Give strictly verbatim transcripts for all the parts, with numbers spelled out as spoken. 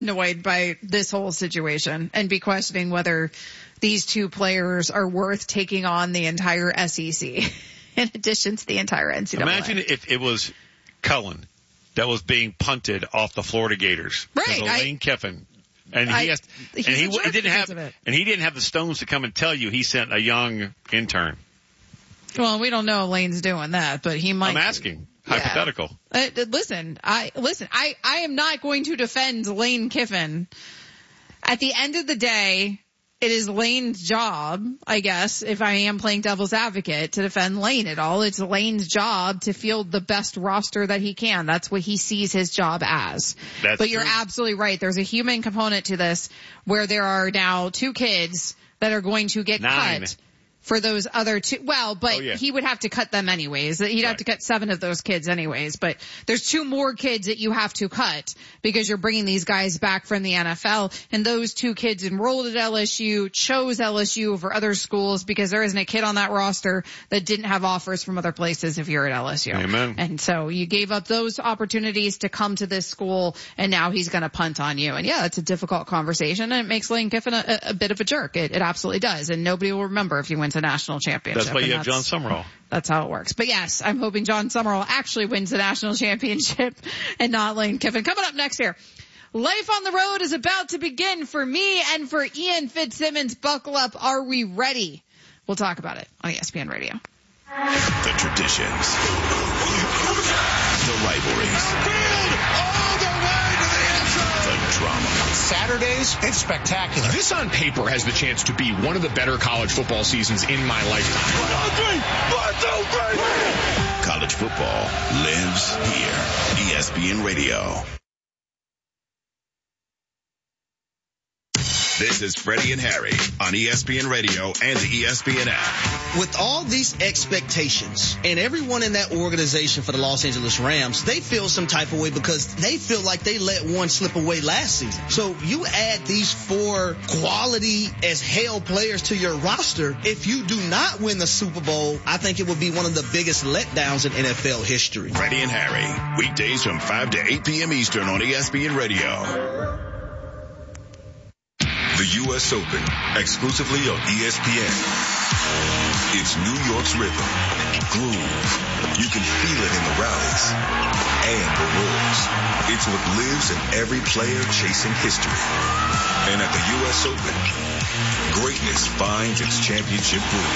annoyed by this whole situation and be questioning whether these two players are worth taking on the entire S E C in addition to the entire N C double A. Imagine if it was Cullen that was being punted off the Florida Gators. Right. Lane Kiffin. And he I, has, and he, he didn't have, and he didn't have the stones to come and tell you he sent a young intern. Well, we don't know if Lane's doing that, but he might. I'm asking. Yeah. Hypothetical. Uh, listen, I, listen, I, I am not going to defend Lane Kiffin. At the end of the day, it is Lane's job, I guess, if I am playing devil's advocate, to defend Lane at all. It's Lane's job to field the best roster that he can. That's what he sees his job as. That's but you're true. absolutely right. There's a human component to this where there are now two kids that are going to get Nine. cut for those other two. Well, but oh, yeah. he would have to cut them anyways. He'd right. have to cut seven of those kids anyways. But there's two more kids that you have to cut because you're bringing these guys back from the N F L. And those two kids enrolled at L S U, chose L S U over other schools because there isn't a kid on that roster that didn't have offers from other places if you're at L S U. Amen. And so you gave up those opportunities to come to this school, and now he's going to punt on you. And yeah, it's a difficult conversation, and it makes Lane Kiffin a, a bit of a jerk. It, it absolutely does. And nobody will remember if he wins a national championship. That's why you have that's, John Summerall. That's how it works. But yes, I'm hoping John Summerall actually wins the national championship and not Lane Kiffin. Coming up next here, life on the road is about to begin for me and for Ian Fitzsimmons. Buckle up. Are we ready? We'll talk about it on E S P N Radio. The traditions. The rivalries. All the way to the end zone. The drama. Saturdays, it's spectacular. This on paper has the chance to be one of the better college football seasons in my lifetime. One, two, three. One, two, three. College football lives here. E S P N Radio. This is Freddie and Harry on E S P N Radio and the E S P N app. With all these expectations and everyone in that organization for the Los Angeles Rams, they feel some type of way because they feel like they let one slip away last season. So you add these four quality as hell players to your roster. If you do not win the Super Bowl, I think it would be one of the biggest letdowns in N F L history. Freddie and Harry, weekdays from five to eight p.m. Eastern on E S P N Radio. The U S Open, exclusively on E S P N. It's New York's rhythm, groove. You can feel it in the rallies and the rules. It's what lives in every player chasing history. And at the U S Open, greatness finds its championship groove.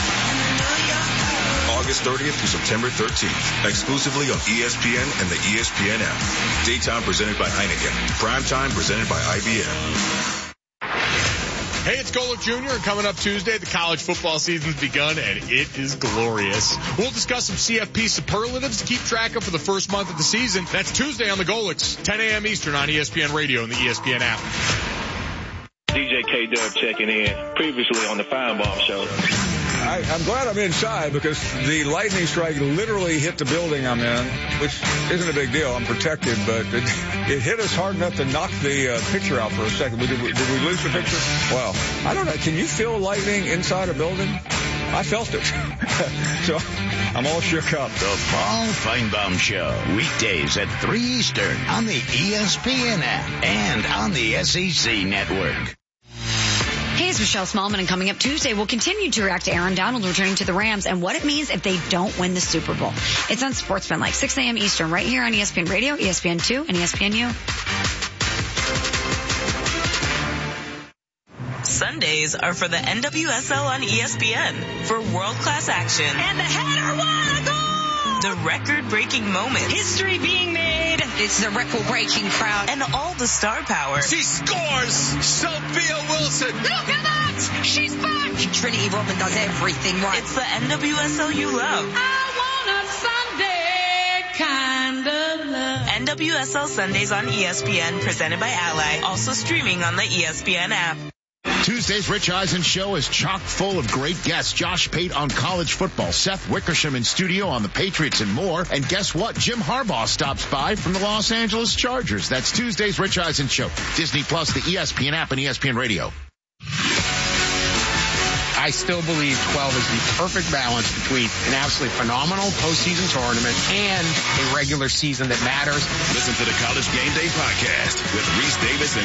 August thirtieth through September thirteenth, exclusively on E S P N and the E S P N app. Daytime presented by Heineken. Primetime presented by I B M. Hey, it's Golick Junior and coming up Tuesday, the college football season's begun, and it is glorious. We'll discuss some C F P superlatives to keep track of for the first month of the season. That's Tuesday on the Golicks, ten a.m. Eastern on E S P N Radio and the E S P N app. D J K-Dub checking in, previously on the Feinbaum Show. I, I'm glad I'm inside because the lightning strike literally hit the building I'm in, which isn't a big deal. I'm protected, but it, it hit us hard enough to knock the uh, picture out for a second. Did we, did we lose the picture? Well, I don't know. Can you feel lightning inside a building? I felt it. So I'm all shook up. The Paul Feinbaum Show, weekdays at three Eastern on the E S P N app and on the S E C network. Hey, it's Michelle Smallman, and coming up Tuesday, we'll continue to react to Aaron Donald returning to the Rams and what it means if they don't win the Super Bowl. It's on Sportsman like six a.m. Eastern right here on E S P N Radio, E S P N two, and E S P N U. Sundays are for the N W S L on E S P N for world-class action. And the header won a goal! The record-breaking moments. History being made. It's the record-breaking crowd. And all the star power. She scores! Sophia Wilson! Look at that! She's back! Trinity Rodman does everything right. It's the N W S L you love. I want a Sunday kind of love. N W S L Sundays on E S P N, presented by Ally. Also streaming on the E S P N app. Tuesday's Rich Eisen show is chock full of great guests. Josh Pate on college football, Seth Wickersham in studio on the Patriots and more. And guess what? Jim Harbaugh stops by from the Los Angeles Chargers. That's Tuesday's Rich Eisen show. Disney Plus, the E S P N app, and E S P N Radio. I still believe twelve is the perfect balance between an absolutely phenomenal postseason tournament and a regular season that matters. Listen to the College Game Day podcast with Reese Davis and